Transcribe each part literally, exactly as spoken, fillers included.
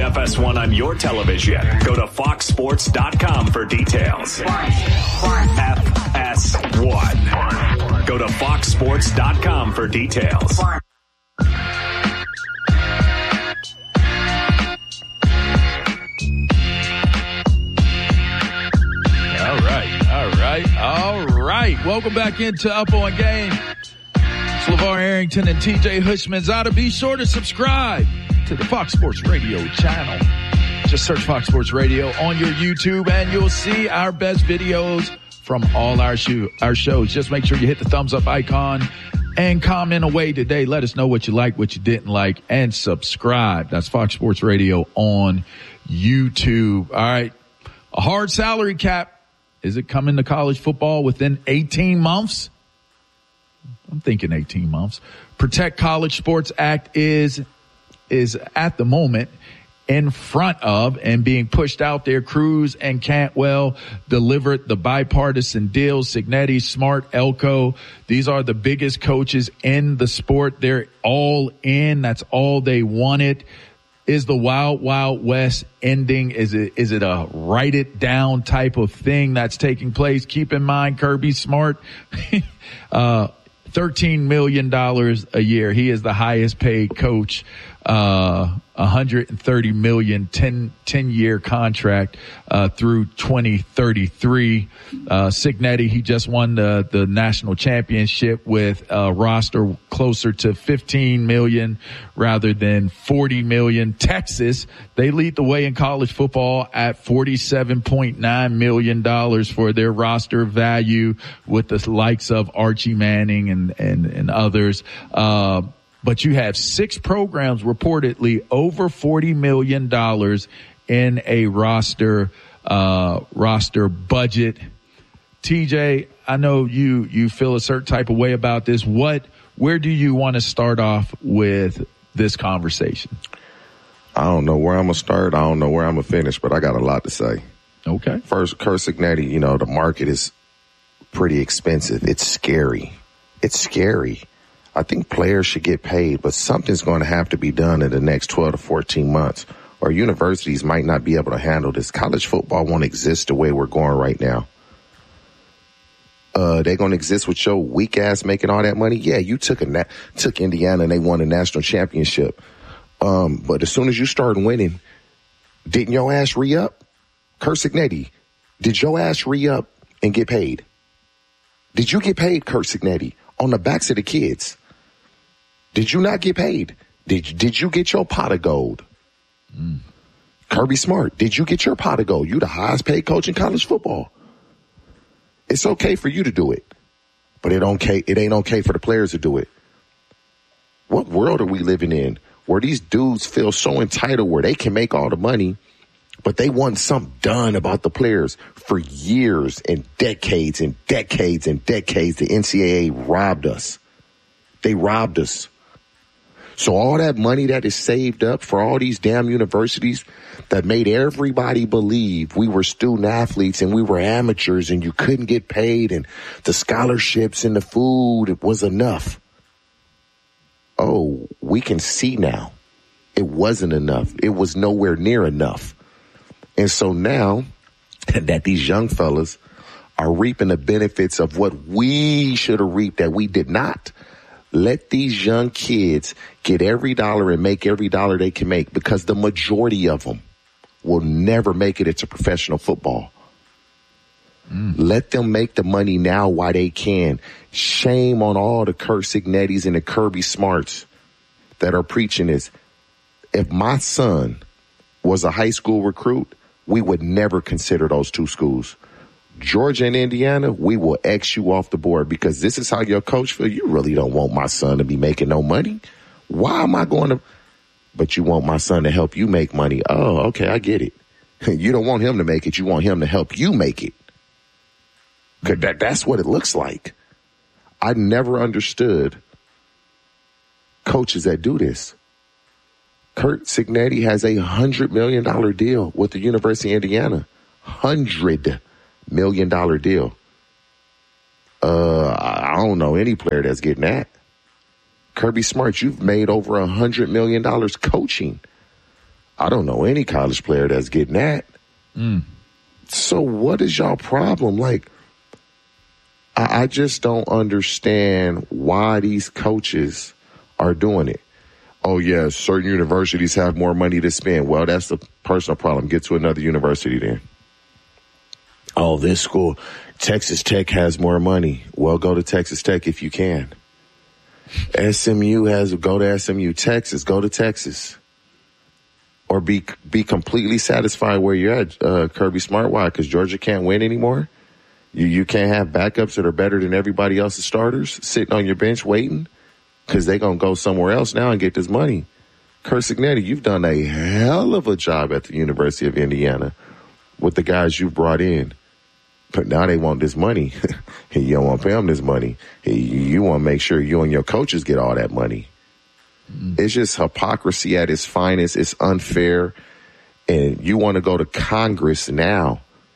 F S one on your television. Go to fox sports dot com for details. F S one. Go to fox sports dot com for details. All right, all right, all right. Welcome back into Up On Game. It's LeVar Arrington and T J Hushmanzada. Be sure to subscribe to the Fox Sports Radio channel. Just search Fox Sports Radio on your YouTube and you'll see our best videos from all our, show, our shows. Just make sure you hit the thumbs up icon and comment away today. Let us know what you like, what you didn't like, and subscribe. That's Fox Sports Radio on YouTube. All right. A hard salary cap. Is it coming to college football within eighteen months? I'm thinking eighteen months. Protect College Sports Act is, is at the moment in front of and being pushed out there. Cruz and Cantwell delivered the bipartisan deals. Cignetti, Smart, Elko. These are the biggest coaches in the sport. They're all in. That's all they wanted. Is the wild, wild west ending? Is it, is it a write it down type of thing that's taking place? Keep in mind, Kirby Smart, uh, thirteen million dollars a year. He is the highest paid coach, uh, one hundred thirty million dollars, ten, ten year contract, uh, through twenty thirty-three. Uh, Cignetti, he just won the, the national championship with a roster closer to fifteen million rather than forty million. Texas, they lead the way in college football at forty-seven point nine million dollars for their roster value with the likes of Archie Manning and, and, and others. Uh, But you have six programs reportedly over forty million dollars in a roster, uh, roster budget. T J, I know you, you feel a certain type of way about this. What, where do you want to start off with this conversation? I don't know where I'm going to start. I don't know where I'm going to finish, but I got a lot to say. Okay. First, Curt Cignetti, you know, the market is pretty expensive. It's scary. It's scary. I think players should get paid, but something's going to have to be done in the next twelve to fourteen months, or universities might not be able to handle this. College football won't exist the way we're going right now. Uh, they're going to exist with your weak ass making all that money. Yeah, you took a na- took Indiana and they won a national championship. Um, but as soon as you start winning, didn't your ass re-up? Curt Cignetti, did your ass re-up and get paid? Did you get paid, Curt Cignetti, on the backs of the kids? Did you not get paid? Did, did you get your pot of gold? Mm. Kirby Smart, did you get your pot of gold? You the highest paid coach in college football. It's okay for you to do it, but it okay, it ain't okay for the players to do it. What world are we living in where these dudes feel so entitled where they can make all the money, but they want something done about the players? For years and decades and decades and decades, the N C double A robbed us. They robbed us. So all that money that is saved up for all these damn universities that made everybody believe we were student athletes and we were amateurs and you couldn't get paid and the scholarships and the food was enough. Oh, we can see now it wasn't enough. It was nowhere near enough. And so now that these young fellas are reaping the benefits of what we should have reaped that we did not, let these young kids get every dollar and make every dollar they can make, because the majority of them will never make it into professional football. Mm. Let them make the money now while they can. Shame on all the Curt Cignettis and the Kirby Smarts that are preaching this. If my son was a high school recruit, we would never consider those two schools. Georgia and Indiana, we will X you off the board, because this is how your coach feels. You really don't want my son to be making no money. Why am I going to? But you want my son to help you make money. Oh, okay, I get it. You don't want him to make it. You want him to help you make it. 'Cause that, that's what it looks like. I never understood coaches that do this. Curt Cignetti has a one hundred million dollars deal with the University of Indiana. one hundred million dollars deal. Uh, I don't know any player that's getting that. Kirby Smart, you've made over one hundred million dollars coaching. I don't know any college player that's getting that. Mm. So what is y'all problem? Like, I, I just don't understand why these coaches are doing it. Oh, yeah, certain universities have more money to spend. Well, that's the personal problem. Get to another university then. Oh, this school, Texas Tech has more money. Well, go to Texas Tech if you can. S M U has, go to S M U. Texas, go to Texas. Or be be completely satisfied where you're at, uh, Kirby Smart. Why? Because Georgia can't win anymore? You you can't have backups that are better than everybody else's starters sitting on your bench waiting? Because they're going to go somewhere else now and get this money. Curt Cignetti, you've done a hell of a job at the University of Indiana with the guys you've brought in. But now they want this money. You don't want to pay them this money. You want to make sure you and your coaches get all that money. Mm. It's just hypocrisy at its finest. It's unfair. And you want to go to Congress now.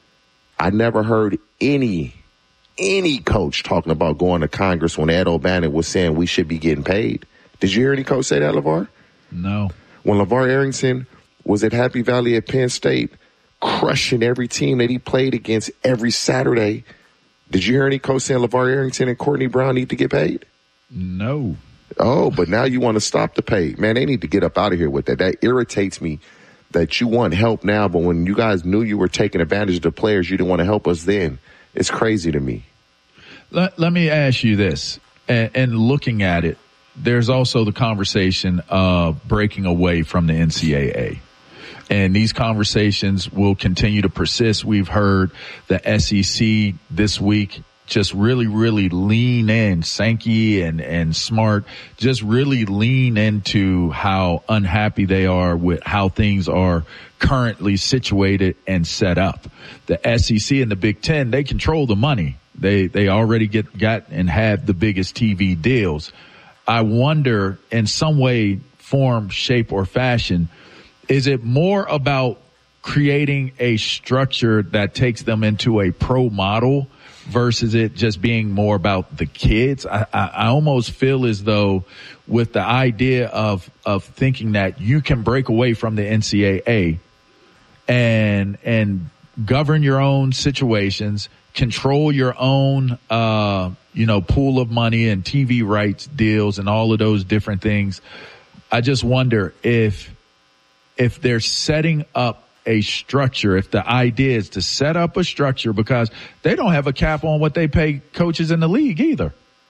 I never heard any, any coach talking about going to Congress when Ed O'Bannon was saying we should be getting paid. Did you hear any coach say that, LeVar? No. When LeVar Arrington was at Happy Valley at Penn State, crushing every team that he played against every Saturday, did you hear any coach saying LeVar Arrington and Courtney Brown need to get paid? No. Oh, but now you want to stop the pay. Man, they need to get up out of here with that. That irritates me that you want help now, but when you guys knew you were taking advantage of the players, you didn't want to help us then. It's crazy to me. Let, let me ask you this, and, and looking at it, there's also the conversation of breaking away from the N C double A. And these conversations will continue to persist. We've heard the S E C this week just really, really lean in, Sankey and, and Smart, just really lean into how unhappy they are with how things are currently situated and set up. The S E C and the Big Ten, they control the money. They, they already get, got and have the biggest T V deals. I wonder in some way, form, shape, or fashion, is it more about creating a structure that takes them into a pro model versus it just being more about the kids? I, I, I almost feel as though with the idea of, of thinking that you can break away from the N C double A and, and govern your own situations, control your own, uh, you know, pool of money and T V rights deals and all of those different things. I just wonder if, if they're setting up a structure, if the idea is to set up a structure, because they don't have a cap on what they pay coaches in the league either.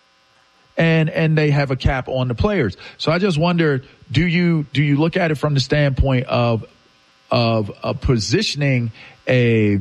And, and they have a cap on the players. So I just wonder, do you, do you look at it from the standpoint of, of, of positioning a,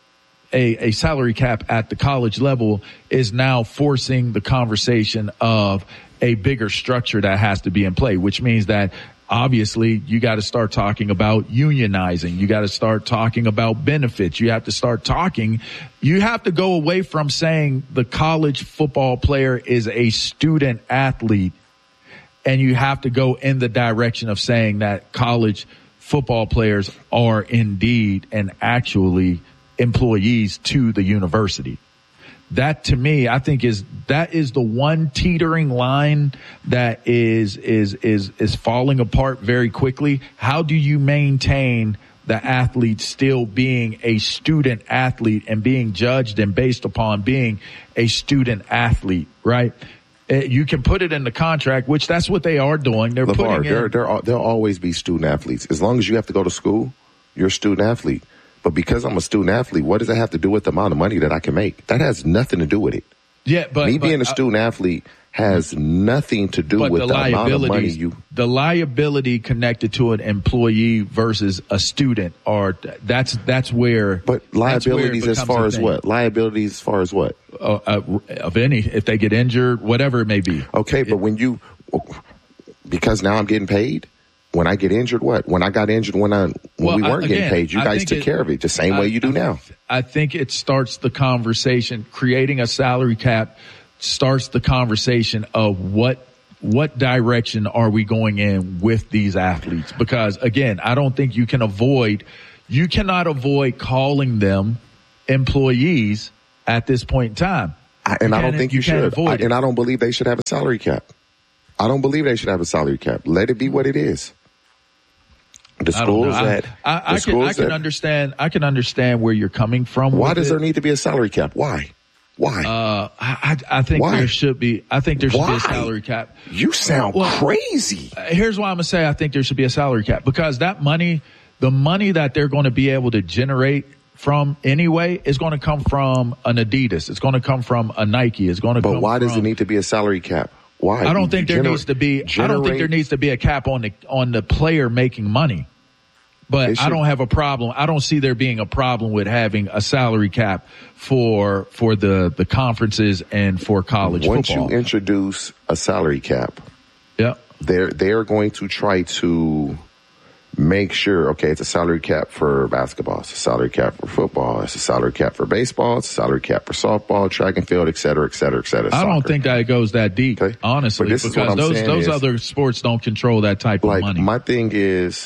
a, a salary cap at the college level is now forcing the conversation of a bigger structure that has to be in play, which means that obviously, you got to start talking about unionizing. You got to start talking about benefits. You have to start talking. You have to go away from saying the college football player is a student athlete, and you have to go in the direction of saying that college football players are indeed and actually employees to the university. That to me, I think is, that is the one teetering line that is, is, is, is falling apart very quickly. How do you maintain the athlete still being a student athlete and being judged and based upon being a student athlete, right? You can put it in the contract, which that's what they are doing. They're LeVar, putting they're, in. they're, they'll always be student athletes. As long as you have to go to school, you're a student athlete. But because I'm a student athlete, what does that have to do with the amount of money that I can make? That has nothing to do with it. Yeah, but me but, being a student uh, athlete has nothing to do with the, the amount of money you. The liability connected to an employee versus a student, or that's that's where. But liabilities as far as what? Liabilities as far as what? Uh, uh, of any, if they get injured, whatever it may be. Okay, it, but when you, because now I'm getting paid. When I get injured, what? When I got injured, when I when well, we weren't again, getting paid, you I guys took it, care of it the same I, way you do I, now. I think it starts the conversation. Creating a salary cap starts the conversation of what what direction are we going in with these athletes? Because again, I don't think you can avoid, you cannot avoid calling them employees at this point in time. I, and I don't think you, you should. I, and I don't believe they should have a salary cap. I don't believe they should have a salary cap. Let it be what it is. The schools I that I, I, I can I can that, understand I can understand where you're coming from. Why does it. there need to be a salary cap? Why? Why? Uh, I I think why? there should be. I think there should why? be a salary cap. You sound well, crazy. Here's why I'm gonna say I think there should be a salary cap, because that money, the money that they're going to be able to generate from anyway is going to come from an Adidas. It's going to come from a Nike. It's going to. But come why from, does it need to be a salary cap? Why? I don't think there gener- needs to be. generate- I don't think there needs to be a cap on the on the player making money. But I don't have a problem. I don't see there being a problem with having a salary cap for for the, the conferences and for college Once football. Once you introduce a salary cap, yeah, they're they're going to try to make sure, okay, it's a salary cap for basketball, it's a salary cap for football, it's a salary cap for baseball, it's a salary cap for softball, track and field, et cetera, et cetera, et cetera. I don't think that it goes that deep, okay? honestly, because those those is, other sports don't control that type like, of money. My thing is,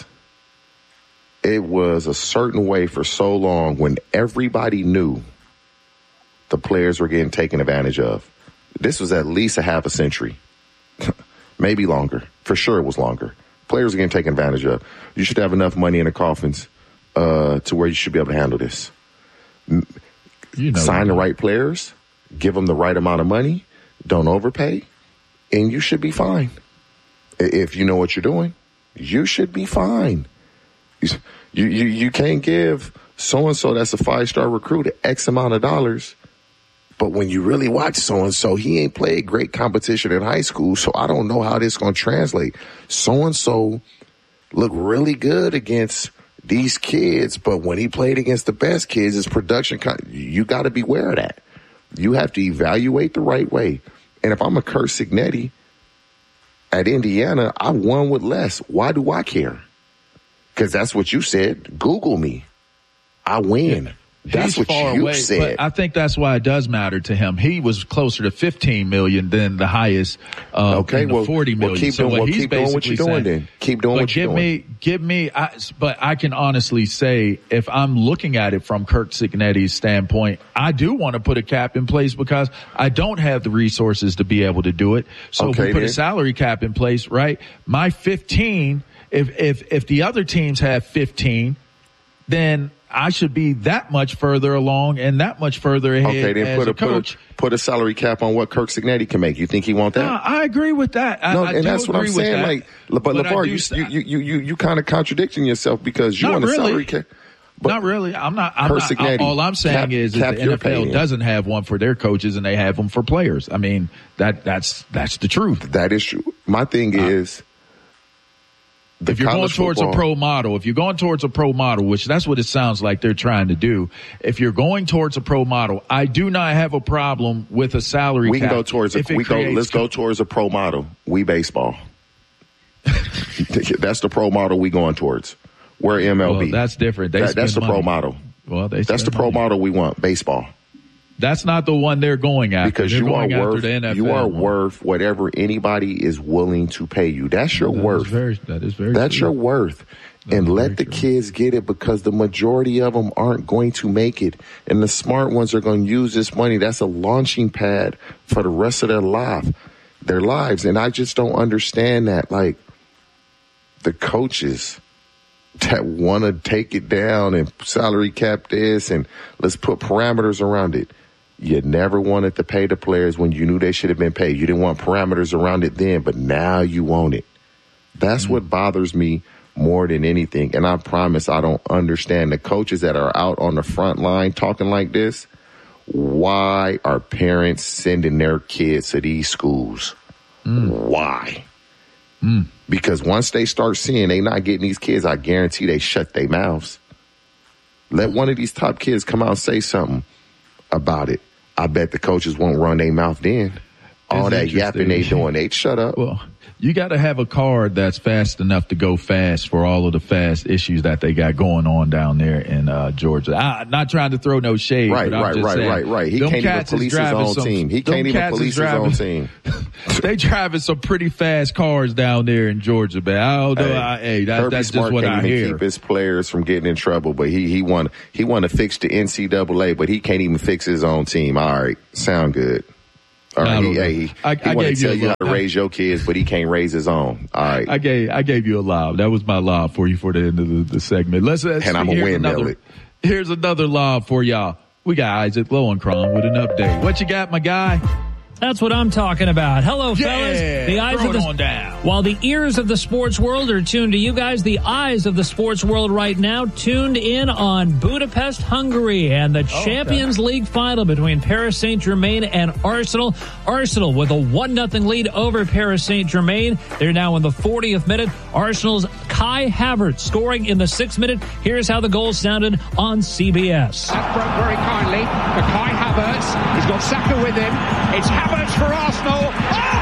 it was a certain way for so long when everybody knew the players were getting taken advantage of. This was at least a half a century, maybe longer. For sure it was longer. Players are getting taken advantage of. You should have enough money in the coffins uh, to where you should be able to handle this. You know, sign the right players, give them the right amount of money, don't overpay, and you should be fine. If you know what you're doing, you should be fine. You, you, you can't give so-and-so that's a five-star recruit X amount of dollars, but when you really watch so-and-so, he ain't played great competition in high school, so I don't know how this is going to translate. So-and-so looked really good against these kids, but when he played against the best kids, his production, you got to be aware of that. You have to evaluate the right way. And if I'm a Curt Cignetti at Indiana, I won with less. Why do I care? Because that's what you said. Google me. I win. That's He's what far you away, said. But I think that's why it does matter to him. He was closer to fifteen million than the highest. Uh, okay, the well, forty million. Well, keep so doing, what well, he's keep doing what you're doing. saying, then keep doing but what you're give doing. me, give me. I, but I can honestly say, if I'm looking at it from Curt Cignetti's standpoint, I do want to put a cap in place because I don't have the resources to be able to do it. So okay, if we put then. a salary cap in place, right? My fifteen. If if if the other teams have fifteen, then I should be that much further along and that much further ahead. Okay, then as put a, a coach. Put, a, put a salary cap on what Curt Cignetti can make. You think he want that? No, I agree with that. I, no, I and do that's what agree I'm with saying. that. Like, but, but LeVar, you, you you you you kind of contradicting yourself because you Not want a really. salary cap. But not really. I'm not. I'm Curt not Cignetti, all I'm saying cap, is, is cap the N F L paying. doesn't have one for their coaches and they have them for players. I mean, that that's that's the truth. That is true. My thing uh, is. The if you're going towards football. a pro model, if you're going towards a pro model, which that's what it sounds like they're trying to do. If you're going towards a pro model, I do not have a problem with a salary we cap. can go towards a, we go, let's go towards a pro model. We baseball. That's the pro model we going towards. We're M L B. Well, that's different. They that, that's the money. pro model. Well, they that's the pro money. model we want. Baseball. That's not the one they're going after. Because they're you going are after worth the N F L you are one. worth whatever anybody is willing to pay you. That's your that worth. Is very, that is very. That's true. your worth. That and let the true. kids get it because the majority of them aren't going to make it. And the smart ones are going to use this money. That's a launching pad for the rest of their life, their lives. And I just don't understand that. Like the coaches that want to take it down and salary cap this and let's put parameters around it. You never wanted to pay the players when you knew they should have been paid. You didn't want parameters around it then, but now you want it. That's mm-hmm. what bothers me more than anything. And I promise I don't understand the coaches that are out on the front line talking like this. Why are parents sending their kids to these schools? Mm. Why? Mm. Because once they start seeing they not getting these kids, I guarantee they shut their mouths. Let one of these top kids come out and say something about it. I bet the coaches won't run their mouth then. All that yapping they doing, they'd shut up. Well, you got to have a card that's fast enough to go fast for all of the fast issues that they got going on down there in uh, Georgia. I'm not trying to throw no shade. Right, but I'm right, just right, saying, right, right. He can't even police his own some, team. He can't even police driving, his own team. They driving some pretty fast cars down there in Georgia, man. I don't know. Hey, I, hey that, that's Smart just what can't I even hear. Keep his players from getting in trouble, but he he want he want to fix the N C double A, but he can't even fix his own team. All right, sound good. All right, he, know. hey, he, I, he I want to gave you tell a you how to lob. raise your kids, but he can't raise his own. All right. I gave I gave you a lob. That was my lob for you for the end of the, the segment. Let's, let's And I'm a here's windmill another, it. Here's another lob for y'all. We got Isaac Lowenkron with an update. What you got, my guy? That's what I'm talking about. Hello, Yeah, fellas. The eyes throw of it the on down. While the ears of the sports world are tuned to you guys, the eyes of the sports world right now tuned in on Budapest, Hungary, and the Oh, Champions okay. League final between Paris Saint-Germain and Arsenal. Arsenal with a one nothing lead over Paris Saint-Germain. They're now in the fortieth minute. Arsenal's Kai Havertz scoring in the sixth minute. Here's how the goal sounded on C B S. That broke very kindly for Kai Havertz. He's got Saka with him. It's Havertz for Arsenal. Oh!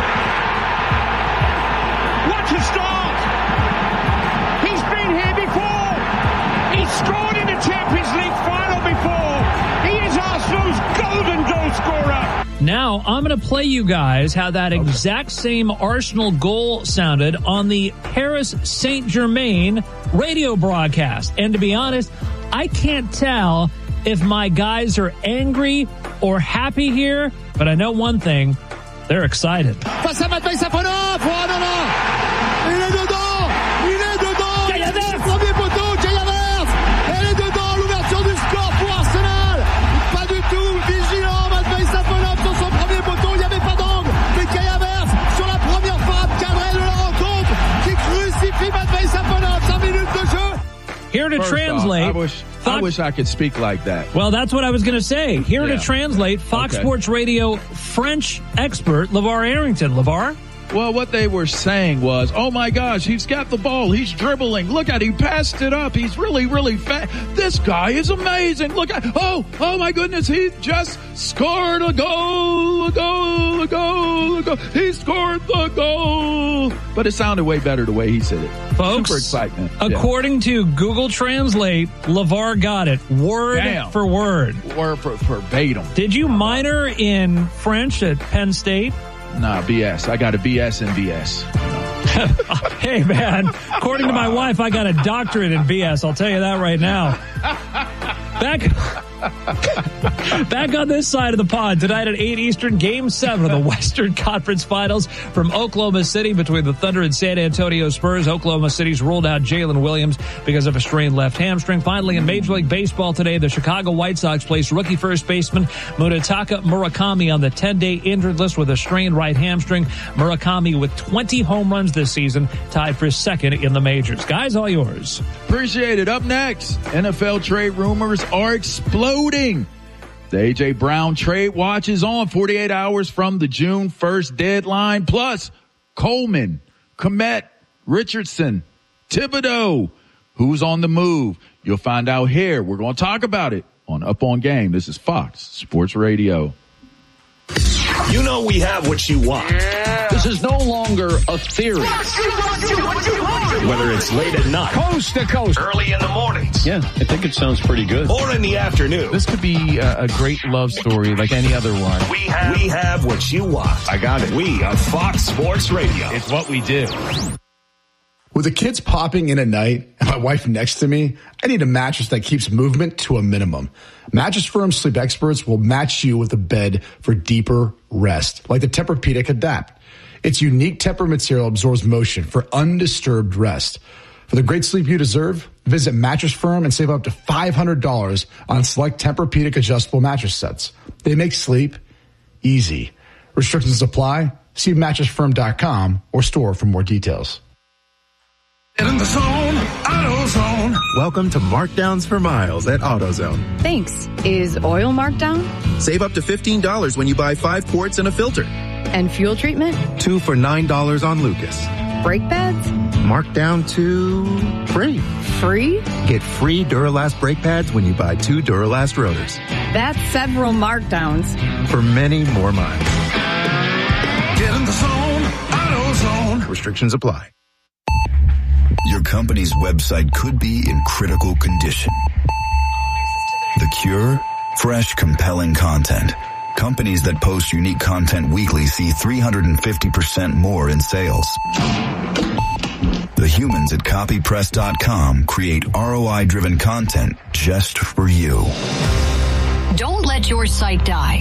What a start! He's been here before. He's scored in the Champions League final before. He is Arsenal's golden goal scorer. Now, I'm going to play you guys how that exact same Arsenal goal sounded on the Paris Saint-Germain radio broadcast. And to be honest, I can't tell if my guys are angry or happy here, but I know one thing, they're excited. Face à Matvei Safonov. Oh non, non. Il est dedans. Il est dedans. Kai Havertz. Premier poteau. Kai Havertz. Elle est dedans. L'ouverture du score pour Arsenal. Pas du tout vigilant. Matvei Safonov sur son premier poteau. Il n'y avait pas d'angle. Mais Kai Havertz sur la première frappe cadrée de la rencontre qui crucifie Matvei Safonov. cinq minutes de jeu. Here to First translate. off, I wish I wish I could speak like that. Well, that's what I was going to say. Here Yeah. to translate, Fox Okay. Sports Radio French expert LeVar Arrington. LeVar? Well, what they were saying was, oh my gosh, he's got the ball. He's dribbling. Look at, he passed it up. He's really, really fast. This guy is amazing. Look at, oh, oh my goodness. He just scored a goal, a goal, a goal, a goal. He scored the goal. But it sounded way better the way he said it. Folks, Super excitement. Yeah. According to Google Translate, LeVar got it word Damn. for word. Word for verbatim. Did you minor in French at Penn State? Nah, B S. I got a B S in B S. Hey, man, according to my wife, I got a doctorate in B S. I'll tell you that right now. Back, back on this side of the pod tonight at eight Eastern, Game seven of the Western Conference Finals from Oklahoma City between the Thunder and San Antonio Spurs. Oklahoma City's ruled out Jalen Williams because of a strained left hamstring. Finally, in Major League Baseball today, the Chicago White Sox placed rookie first baseman Munetaka Murakami on the ten-day injured list with a strained right hamstring. Murakami with twenty home runs this season, tied for second in the majors. Guys, all yours. Appreciate it. Up next, N F L trade rumors are exploding. The A J. Brown trade watch is on forty-eight hours from the June first deadline. Plus, Coleman, Kmet, Richardson, Thibodeau. Who's on the move? You'll find out here. We're going to talk about it on Up On Game. This is Fox Sports Radio. You know we have what you want. This is no longer a theory. Whether it's late at night, Coast to coast. early in the mornings, Yeah, I think it sounds pretty good. or in the afternoon, This could be a, a great love story like any other one. we have, we have what you want. I got it. We are Fox Sports Radio. It's what we do. With the kids popping in at night and my wife next to me, I need a mattress that keeps movement to a minimum. Mattress Firm Sleep Experts will match you with a bed for deeper rest, like the Tempur-Pedic Adapt. Its unique Tempur material absorbs motion for undisturbed rest. For the great sleep you deserve, visit Mattress Firm and save up to five hundred dollars on select Tempur-Pedic adjustable mattress sets. They make sleep easy. Restrictions apply. See mattress firm dot com or store for more details. In the zone, AutoZone. Welcome to Markdowns for Miles at AutoZone. Thanks. Is oil marked down? Save up to fifteen dollars when you buy five quarts and a filter. And fuel treatment? Two for nine dollars on Lucas. Brake pads? Marked down to free. Free? Get free Duralast brake pads when you buy two Duralast rotors. That's several markdowns. For many more miles. Get in the zone, AutoZone. Restrictions apply. Your company's website could be in critical condition. The cure? Fresh, compelling content. Companies that post unique content weekly see three hundred fifty percent more in sales. The humans at copy press dot com create R O I-driven content just for you. Don't let your site die.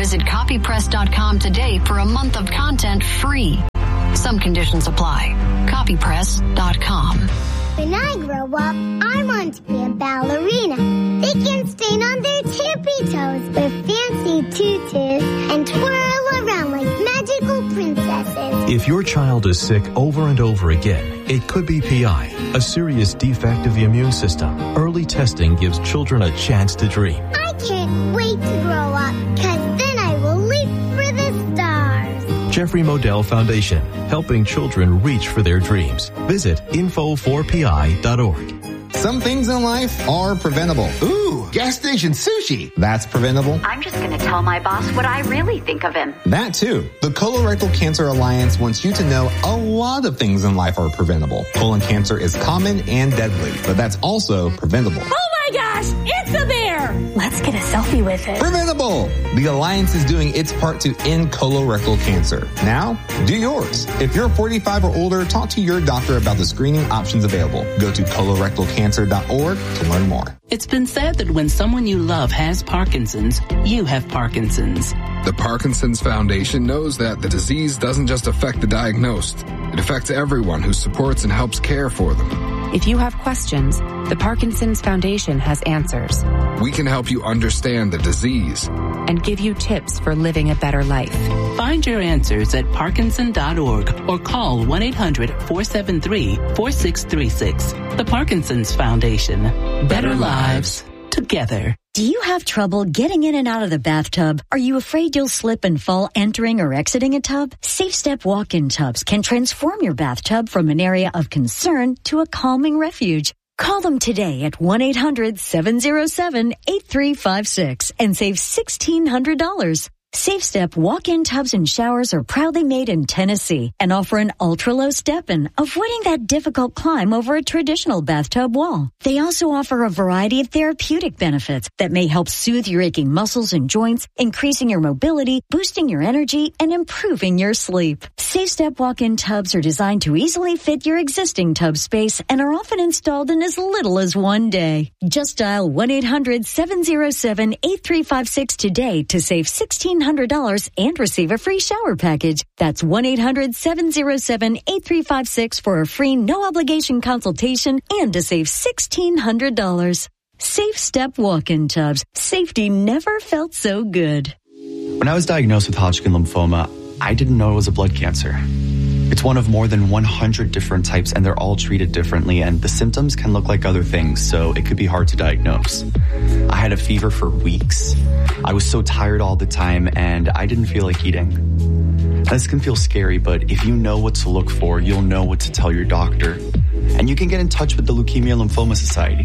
Visit copy press dot com today for a month of content free. Some conditions apply. copy press dot com. When I grow up, I want to be a ballerina. They can stand on their tippy toes with fancy tutus and twirl around like magical princesses. If your child is sick over and over again, it could be P I, a serious defect of the immune system. Early testing gives children a chance to dream. I can't wait to grow up, because then I will leap for the stars. Jeffrey Modell Foundation, helping children reach for their dreams. Visit info four p i dot org. Some things in life are preventable. Ooh, gas station sushi. That's preventable. I'm just going to tell my boss what I really think of him. That too. The Colorectal Cancer Alliance wants you to know a lot of things in life are preventable. Colon cancer is common and deadly, but that's also preventable. Oh my gosh, it's a bear! Let's get a selfie with it. Preventable! The Alliance is doing its part to end colorectal cancer. Now, do yours. If you're forty-five or older, talk to your doctor about the screening options available. Go to colorectal cancer dot org to learn more. It's been said that when someone you love has Parkinson's, you have Parkinson's. The Parkinson's Foundation knows that the disease doesn't just affect the diagnosed. It affects everyone who supports and helps care for them. If you have questions, the Parkinson's Foundation has answers. We can help you understand the disease and give you tips for living a better life. Find your answers at parkinson dot org or call one eight hundred four seven three four six three six. The Parkinson's Foundation. Better lives together. Do you have trouble getting in and out of the bathtub? Are you afraid you'll slip and fall entering or exiting a tub? Safe Step walk-in tubs can transform your bathtub from an area of concern to a calming refuge. Call them today at one eight hundred seven oh seven eight three five six and save sixteen hundred dollars. Safe Step walk-in tubs and showers are proudly made in Tennessee and offer an ultra-low step-in, avoiding that difficult climb over a traditional bathtub wall. They also offer a variety of therapeutic benefits that may help soothe your aching muscles and joints, increasing your mobility, boosting your energy, and improving your sleep. Safe Step walk-in tubs are designed to easily fit your existing tub space and are often installed in as little as one day. Just dial one eight hundred seven oh seven eight three five six today to save sixteen hundred dollars and receive a free shower package. That's one eight hundred seven oh seven eight three five six for a free no-obligation consultation and to save sixteen hundred dollars. Safe Step walk-in tubs. Safety never felt so good. When I was diagnosed with Hodgkin lymphoma, I didn't know it was a blood cancer. It's one of more than one hundred different types, and they're all treated differently, and the symptoms can look like other things, so it could be hard to diagnose. I had a fever for weeks. I was so tired all the time, and I didn't feel like eating. This can feel scary, but if you know what to look for, you'll know what to tell your doctor. And you can get in touch with the Leukemia Lymphoma Society.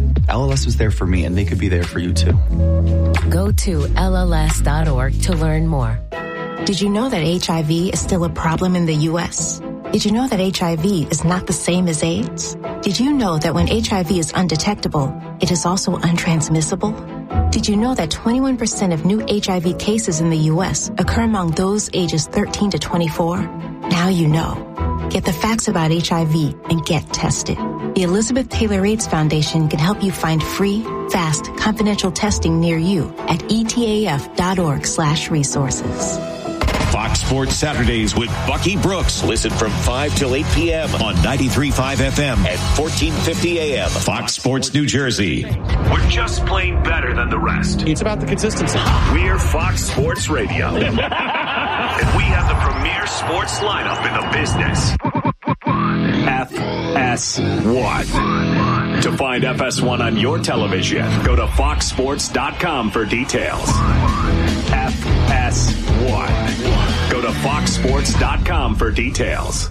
L L S was there for me, and they could be there for you, too. Go to L L S dot org to learn more. Did you know that H I V is still a problem in the U S? Did you know that H I V is not the same as AIDS? Did you know that when H I V is undetectable, it is also untransmissible? Did you know that twenty-one percent of new H I V cases in the U S occur among those ages thirteen to twenty-four? Now you know. Get the facts about H I V and get tested. The Elizabeth Taylor AIDS Foundation can help you find free, fast, confidential testing near you at E T A F dot org slash resources. Fox Sports Saturdays with Bucky Brooks. Listen from five till eight p.m. on ninety-three point five F M and fourteen fifty A M. Fox Sports New Jersey. We're just plain better than the rest. It's about the consistency. We're Fox Sports Radio. And we have the premier sports lineup in the business. F S one. To find F S one on your television, go to fox sports dot com for details. F S one. Go to fox sports dot com for details.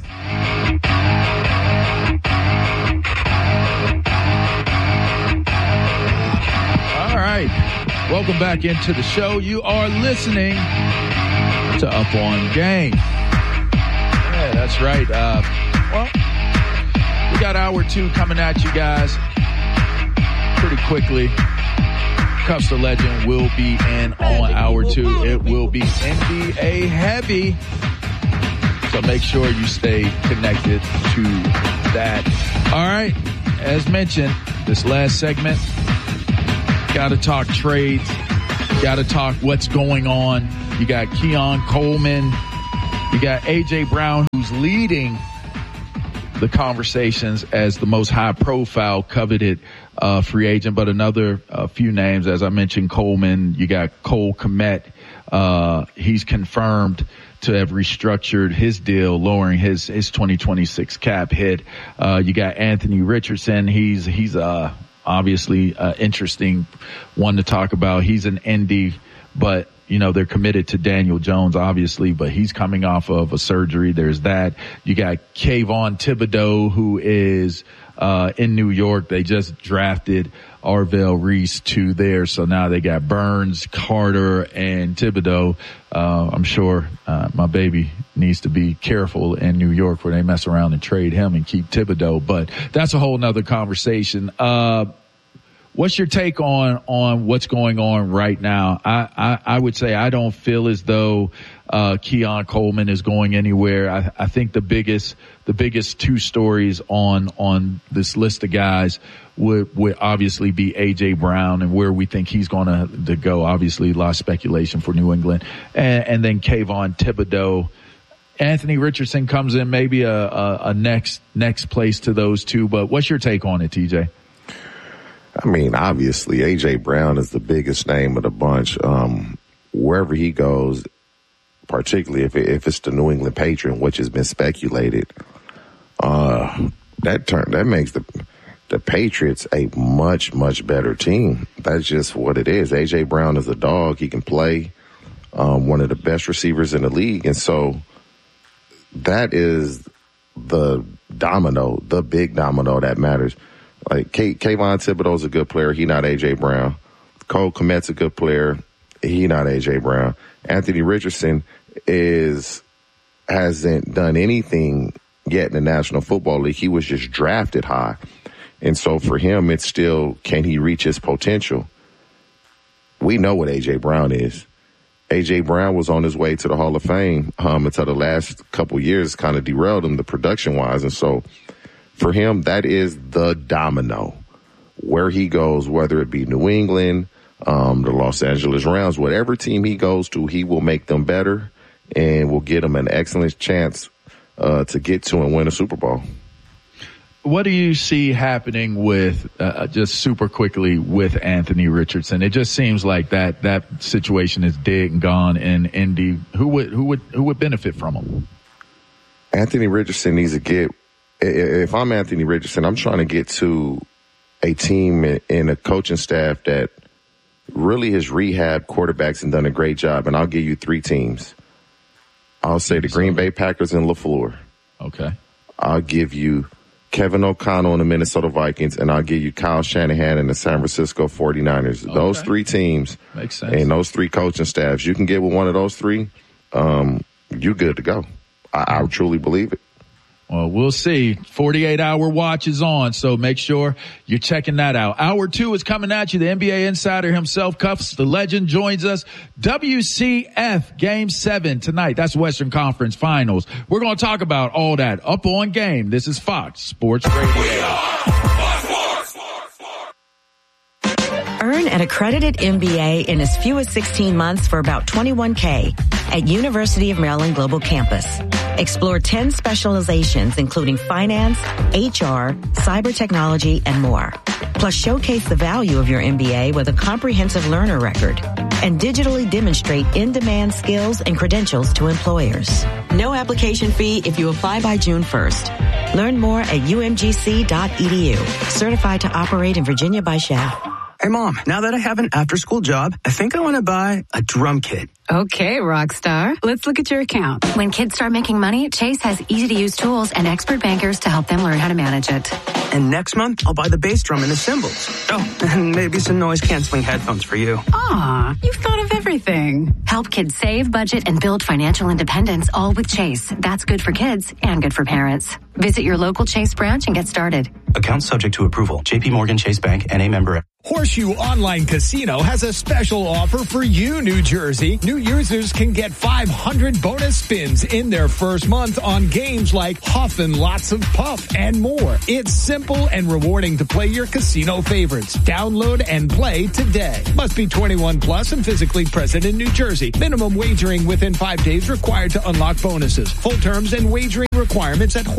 All right. Welcome back into the show. You are listening to Up On Game. Yeah, that's right. Uh, well, we got hour two coming at you guys pretty quickly. Custer Legend will be in on hour two. It will be N B A heavy. So make sure you stay connected to that. All right. As mentioned, this last segment, got to talk trades. got to talk what's going on. You got Keon Coleman. You got A J. Brown, who's leading the conversations as the most high-profile, coveted uh, free agent. But another uh, few names, as I mentioned, Coleman. You got Cole Kmet. Uh, he's confirmed to have restructured his deal, lowering his, his twenty twenty-six cap hit. Uh, you got Anthony Richardson. He's, he's, uh, obviously, uh, interesting one to talk about. He's an Indy, but, you know, they're committed to Daniel Jones, obviously, but he's coming off of a surgery. There's that. You got Kayvon Thibodeau, who is, uh, in New York. They just drafted Arvell Reese to there. So now they got Burns, Carter, and Thibodeau. Uh, I'm sure, uh, my baby needs to be careful in New York where they mess around and trade him and keep Thibodeau. But that's a whole nother conversation. Uh, What's your take on, on what's going on right now? I, I, I would say I don't feel as though, uh, Keon Coleman is going anywhere. I, I think the biggest, the biggest two stories on, on this list of guys would, would obviously be A J. Brown and where we think he's going to, to go. Obviously, a lot of speculation for New England. And, and then Kayvon Thibodeau. Anthony Richardson comes in maybe a, a, a next, next place to those two. But what's your take on it, T J? I mean, obviously, A J. Brown is the biggest name of the bunch. Um, wherever he goes, particularly if, it, if it's the New England Patriot, which has been speculated, uh, that turn that makes the the Patriots a much, much better team. That's just what it is. A J. Brown is a dog. He can play, um, one of the best receivers in the league. And so that is the domino, the big domino that matters. Like, K- Kayvon Thibodeau's a good player. He not A J. Brown. Cole Kmet's a good player. He not A J. Brown. Anthony Richardson is, hasn't done anything yet in the National Football League. He was just drafted high. And so for him, it's still, can he reach his potential? We know what A J. Brown is. A J. Brown was on his way to the Hall of Fame, um, until the last couple years kind of derailed him, the production wise. And so, for him, that is the domino. Where he goes, whether it be New England, um, the Los Angeles Rams, whatever team he goes to, he will make them better and will get them an excellent chance uh, to get to and win a Super Bowl. What do you see happening with, uh, just super quickly, with Anthony Richardson? It just seems like that that situation is dead and gone in Indy. Who would who would who would benefit from him? Anthony Richardson needs to get. If I'm Anthony Richardson, I'm trying to get to a team and a coaching staff that really has rehabbed quarterbacks and done a great job. And I'll give you three teams. I'll say the Green Bay Packers and LaFleur. Okay. I'll give you Kevin O'Connell and the Minnesota Vikings, and I'll give you Kyle Shanahan and the San Francisco forty-niners. Okay. Those three teams. Makes sense. And those three coaching staffs. You can get with one of those three, um, you're good to go. I, I truly believe it. Well, we'll see. forty-eight hour watch is on, so make sure you're checking that out. Hour two is coming at you. The N B A insider himself, Cuffs, the legend, joins us. W C F Game seven tonight. That's Western Conference Finals. We're going to talk about all that up on Game. This is Fox Sports Radio. Earn an accredited M B A in as few as sixteen months for about twenty-one K at University of Maryland Global Campus. Explore ten specializations, including finance, H R, cyber technology, and more. Plus, showcase the value of your M B A with a comprehensive learner record and digitally demonstrate in-demand skills and credentials to employers. No application fee if you apply by June first. Learn more at U M G C dot E D U. Certified to operate in Virginia by S H A. Hey, Mom, now that I have an after-school job, I think I want to buy a drum kit. Okay, Rockstar. Let's look at your account. When kids start making money, Chase has easy-to-use tools and expert bankers to help them learn how to manage it. And next month, I'll buy the bass drum and the cymbals. Oh, and maybe some noise-canceling headphones for you. Aw, you've thought of everything. Help kids save, budget, and build financial independence, all with Chase. That's good for kids and good for parents. Visit your local Chase branch and get started. Account subject to approval. J P Morgan Chase Bank, N A member. Horseshoe Online Casino has a special offer for you, New Jersey. New users can get five hundred bonus spins in their first month on games like Huff and Lots of Puff and more. It's simple and rewarding to play your casino favorites. Download and play today. Must be twenty-one plus and physically present in New Jersey. Minimum wagering within five days required to unlock bonuses. Full terms and wagering requirements at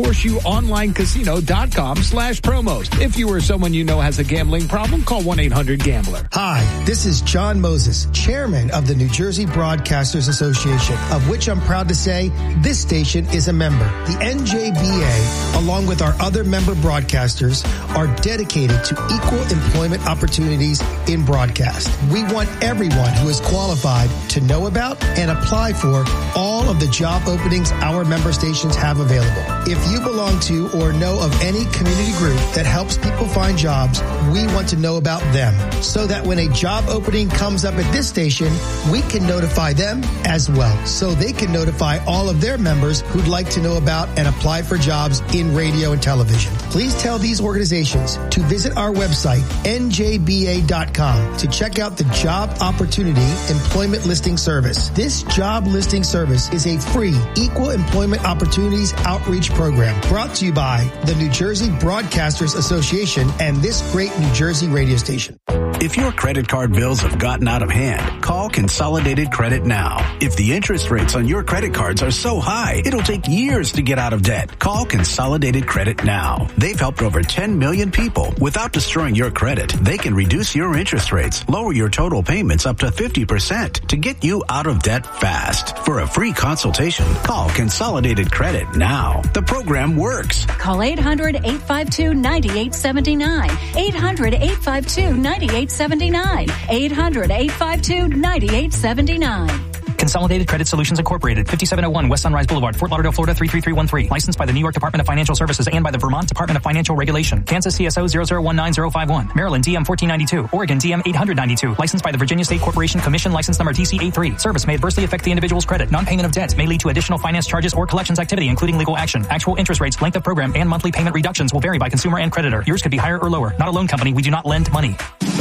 horseshoeonlinecasino.com slash promos. If you or someone you know has a gambling problem, call one eight hundred gambler. Hi, this is John Moses, chairman of the New Jersey Broadcasters Association, of which I'm proud to say this station is a member. The N J B A, along with our other member broadcasters, are dedicated to equal employment opportunities in broadcast. We want everyone who is qualified to know about and apply for all of the job openings our member stations have available. If you belong to or know of any community group that helps people find jobs, we want to know about them so that when a job opening comes up at this station, we can notify them as well so they can notify all of their members who'd like to know about and apply for jobs in radio and television. Please tell these organizations to visit our website, N J B A dot com, to check out the Job Opportunity Employment Listing Service. This job listing service is a free equal employment opportunities outreach program brought to you by the New Jersey Broadcasters Association and this great New Jersey radio station. If your credit card bills have gotten out of hand, call Consolidated Credit now. If the interest rates on your credit cards are so high, it'll take years to get out of debt. Call Consolidated Credit now. They've helped over ten million people. Without destroying your credit, they can reduce your interest rates, lower your total payments up to fifty percent to get you out of debt fast. For a free consultation, call Consolidated Credit now. The program works. Call eight hundred, eight five two, nine eight seven nine. eight hundred, eight five two, nine eight seven nine. eight hundred, eight five two, nine eight seven nine. Consolidated Credit Solutions Incorporated, fifty-seven oh one West Sunrise Boulevard, Fort Lauderdale, Florida, three three three one three. Licensed by the New York Department of Financial Services and by the Vermont Department of Financial Regulation. Kansas C S O zero zero one nine zero five one. Maryland D M fourteen ninety-two. Oregon D M eight ninety-two. Licensed by the Virginia State Corporation Commission, license number T C A three. Service may adversely affect the individual's credit. Non-payment of debt may lead to additional finance charges or collections activity, including legal action. Actual interest rates, length of program, and monthly payment reductions will vary by consumer and creditor. Yours could be higher or lower. Not a loan company. We do not lend money.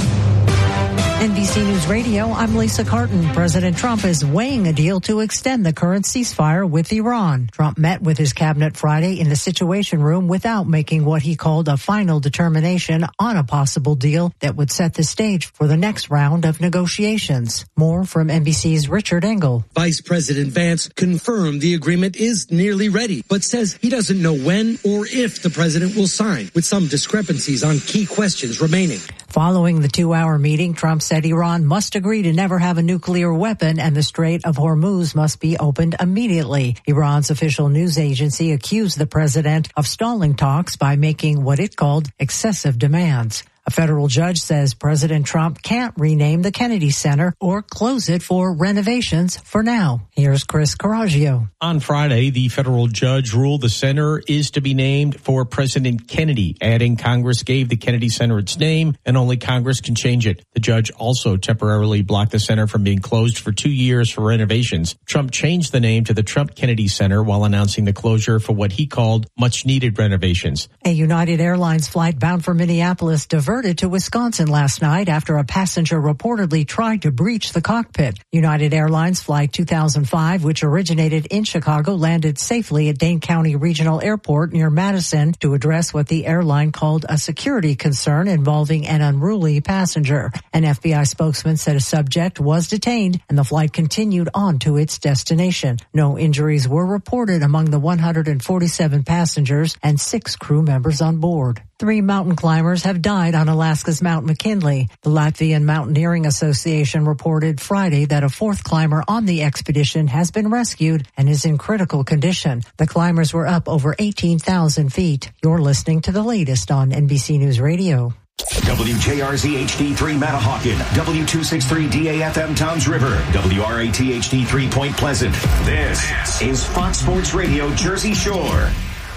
N B C News Radio, I'm Lisa Carton. President Trump is weighing a deal to extend the current ceasefire with Iran. Trump met with his cabinet Friday in the Situation Room without making what he called a final determination on a possible deal that would set the stage for the next round of negotiations. More from N B C's Richard Engel. Vice President Vance confirmed the agreement is nearly ready, but says he doesn't know when or if the president will sign, with some discrepancies on key questions remaining. Following the two-hour meeting, Trump said Iran must agree to never have a nuclear weapon and the Strait of Hormuz must be opened immediately. Iran's official news agency accused the president of stalling talks by making what it called excessive demands. A federal judge says President Trump can't rename the Kennedy Center or close it for renovations for now. Here's Chris Caraggio. On Friday, the federal judge ruled the center is to be named for President Kennedy, adding Congress gave the Kennedy Center its name and only Congress can change it. The judge also temporarily blocked the center from being closed for two years for renovations. Trump changed the name to the Trump Kennedy Center while announcing the closure for what he called much-needed renovations. A United Airlines flight bound for Minneapolis diverted to Wisconsin last night after a passenger reportedly tried to breach the cockpit. United Airlines Flight two thousand five, which originated in Chicago, landed safely at Dane County Regional Airport near Madison to address what the airline called a security concern involving an unruly passenger. An F B I spokesman said a subject was detained and the flight continued on to its destination. No injuries were reported among the one hundred forty-seven passengers and six crew members on board. Three mountain climbers have died on Alaska's Mount McKinley. The Latvian Mountaineering Association reported Friday that a fourth climber on the expedition has been rescued and is in critical condition. The climbers were up over eighteen thousand feet. You're listening to the latest on N B C News Radio. W J R Z H D three Matahawkin, W two sixty-three D A F M Towns River, W R A T H D three Point Pleasant. This is Fox Sports Radio Jersey Shore.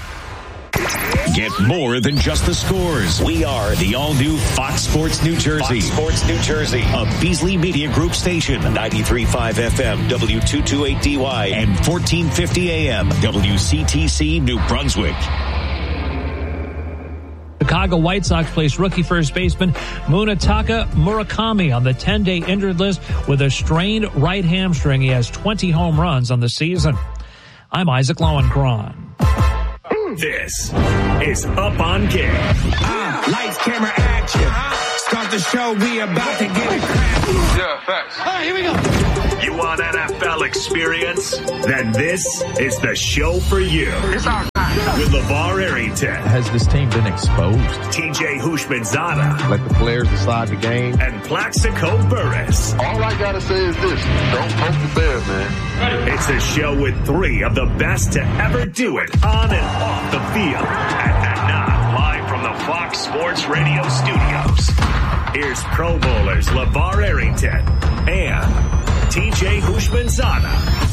Get more than just the scores. We are the all-new Fox Sports New Jersey. Fox Sports New Jersey, a Beasley Media Group station, ninety-three point five F M, W two twenty-eight D Y, and fourteen fifty A M, W C T C New Brunswick. The Chicago White Sox placed rookie first baseman Munetaka Murakami on the ten-day injured list with a strained right hamstring. He has twenty home runs on the season. I'm Isaac Lowenkron. This is Up on Game. Ah, lights, camera, action. Start the show, we about to get it cracking. Yeah, facts. All right, here we go. You want N F L experience? Then this is the show for you. It's our time. With LeVar Arrington. Has this team been exposed? T J Houshmandzadeh. Let the players decide the game. And Plaxico Burress. All I gotta say is this. Don't poke the bear, man. It's a show with three of the best to ever do it on and off the field. And, and now, live from the Fox Sports Radio studios, here's Pro Bowlers LeVar Arrington and T J Houshmandzadeh.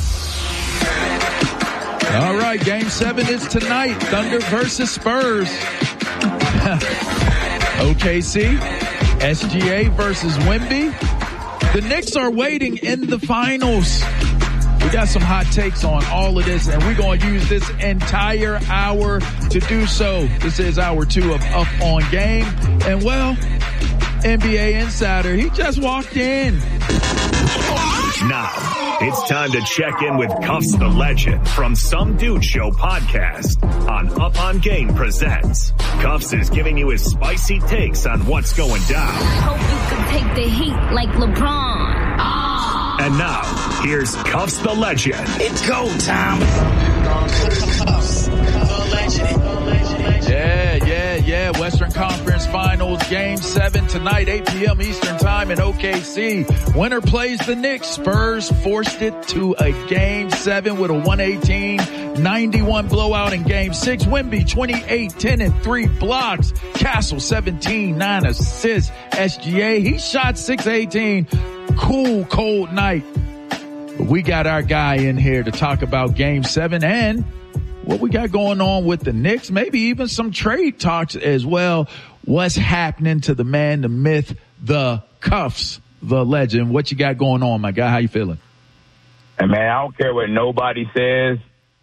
All right, game seven is tonight. Thunder versus Spurs. O K C, S G A versus Wemby. The Knicks are waiting in the finals. We got some hot takes on all of this, and we're going to use this entire hour to do so. This is hour two of Up on Game. And, well, N B A Insider, he just walked in. Now, it's time to check in with Cuffs the Legend from Some Dude Show podcast on Up on Game Presents. Cuffs is giving you his spicy takes on what's going down. Hope you can take the heat like LeBron. Ah. And now, here's Cuffs the Legend. It's go time. Cuffs the Legend. Yeah, yeah, yeah. Western Conference Finals, Game seven tonight, eight p.m. Eastern Time in O K C. Winner plays the Knicks. Spurs forced it to a Game seven with a one eighteen ninety-one blowout in Game six. Wemby, twenty-eight, ten, and three blocks. Castle, seventeen, nine assists. S G A, he shot six eighteen. Cool, cold night. But we got our guy in here to talk about Game seven and what we got going on with the Knicks, maybe even some trade talks as well. What's happening to the man, the myth, the Cuffs, the legend? What you got going on, my guy? How you feeling? And man, I don't care what nobody says.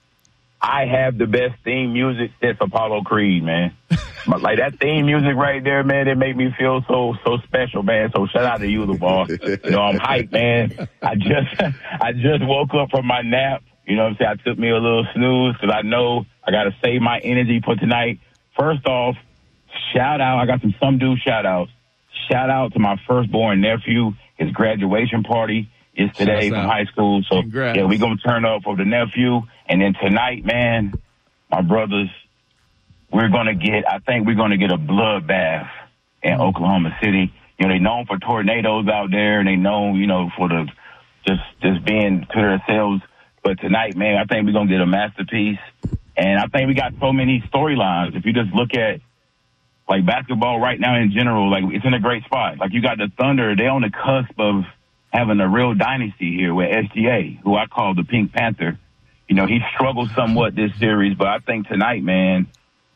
I have the best theme music since Apollo Creed, man. Like that theme music right there, man, it made me feel so so special, man. So shout out to you, LeVar. You know, I'm hyped, man. I just I just woke up from my nap. You know what I'm saying? I took me a little snooze because I know I got to save my energy for tonight. First off, shout out. I got some some dude shout outs. Shout out to my firstborn nephew. His graduation party is today from high school. So, Congrats. Yeah, we're going to turn up for the nephew. And then tonight, man, my brothers, we're going to get, I think we're going to get a bloodbath in mm-hmm. Oklahoma City. You know, they're known for tornadoes out there, and they known, you know, for the just just being to themselves. But tonight, man, I think we're going to get a masterpiece. And I think we got so many storylines. If you just look at, like, basketball right now in general, like, it's in a great spot. Like, you got the Thunder. They're on the cusp of having a real dynasty here with S G A, who I call the Pink Panther. You know, he struggled somewhat this series, but I think tonight, man,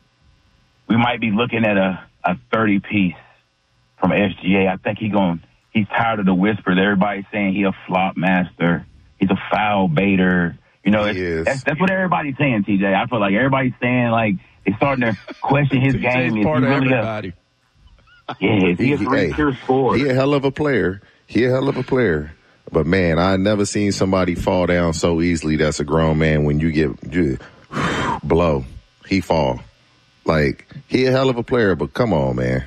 we might be looking at a, a thirty-piece from S G A. I think he going, he's tired of the whispers. Everybody's saying he a flop master. He's a foul baiter. You know, it's, that's, that's what everybody's saying, T J. I feel like everybody's saying, like, they're starting to question his game. Is part he of really everybody. A, yeah, is he a three pure scorer? He a hell of a player. He a hell of a player. But, man, I never seen somebody fall down so easily that's a grown man when you get you, blow. He fall. Like, he a hell of a player, but come on, man.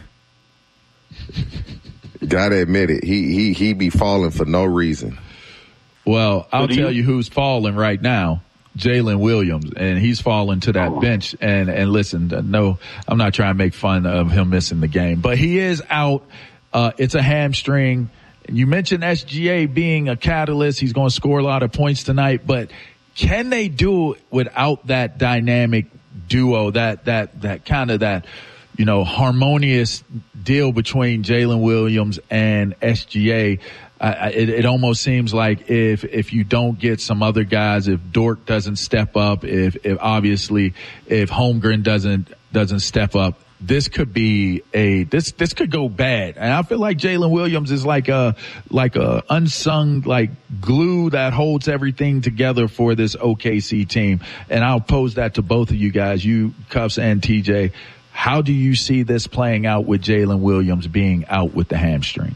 Gotta admit it. He, he, he be falling for no reason. Well, I'll tell you who's falling right now. Jalen Williams, and he's fallen to that bench. And, and listen, no, I'm not trying to make fun of him missing the game, but he is out. Uh, it's a hamstring. You mentioned S G A being a catalyst. He's going to score a lot of points tonight, but can they do it without that dynamic duo, that, that, that kind of that, you know, harmonious deal between Jalen Williams and S G A? I, it, it almost seems like if if you don't get some other guys, if Dort doesn't step up, if, if obviously if Holmgren doesn't doesn't step up, this could be a this this could go bad. And I feel like Jalen Williams is like a like a unsung like glue that holds everything together for this O K C team. And I'll pose that to both of you guys, you Cuffs and T J. How do you see this playing out with Jalen Williams being out with the hamstring?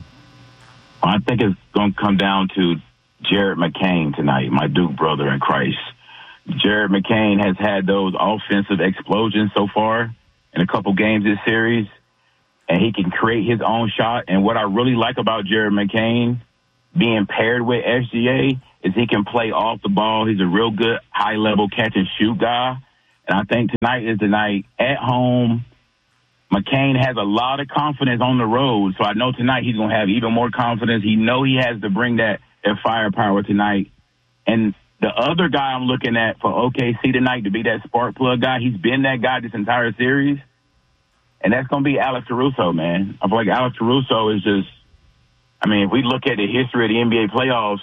I think it's going to come down to Jared McCain tonight, my Duke brother in Christ. Jared McCain has had those offensive explosions so far in a couple games this series, and he can create his own shot. And what I really like about Jared McCain being paired with S G A is he can play off the ball. He's a real good high-level catch-and-shoot guy. And I think tonight is the night at home. McCain has a lot of confidence on the road, so I know tonight he's going to have even more confidence. He know he has to bring that, that firepower tonight. And the other guy I'm looking at for O K C tonight to be that spark plug guy, he's been that guy this entire series, and that's going to be Alex Caruso, man. I feel like Alex Caruso is just, I mean, if we look at the history of the N B A playoffs,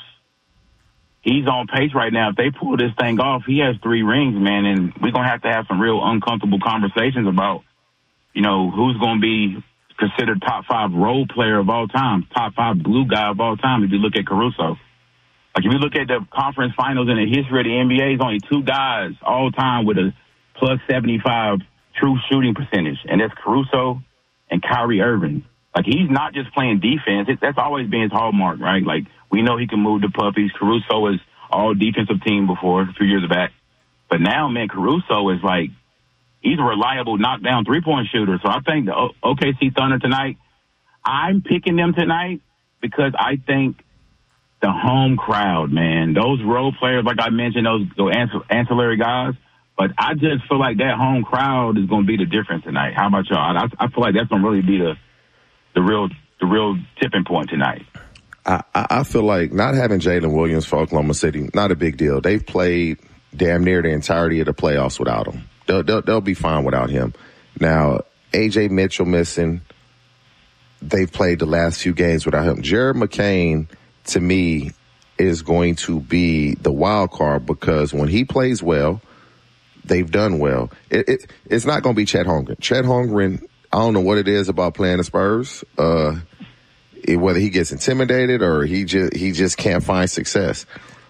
he's on pace right now. If they pull this thing off, he has three rings, man, and we're going to have to have some real uncomfortable conversations about, you know, who's going to be considered top five role player of all time, top five glue guy of all time if you look at Caruso. Like, if you look at the conference finals in the history of the N B A, there's only two guys all time with a plus seventy-five true shooting percentage, and that's Caruso and Kyrie Irving. Like, he's not just playing defense. It, that's always been his hallmark, right? Like, we know he can move the puppies. Caruso was all defensive team before, a few years back. But now, man, Caruso is like, he's a reliable knockdown three-point shooter. So I think the O K C Thunder tonight, I'm picking them tonight because I think the home crowd, man, those role players, like I mentioned, those, those ancillary guys, but I just feel like that home crowd is going to be the difference tonight. How about y'all? I, I feel like that's going to really be the the real the real tipping point tonight. I, I feel like not having Jalen Williams for Oklahoma City, not a big deal. They've played damn near the entirety of the playoffs without him. They'll, they'll, they'll be fine without him. Now, A J Mitchell missing. They've played the last few games without him. Jared McCain, to me, is going to be the wild card because when he plays well, they've done well. It, it, it's not going to be Chet Holmgren. Chet Holmgren, I don't know what it is about playing the Spurs, uh, it, whether he gets intimidated or he just, he just can't find success.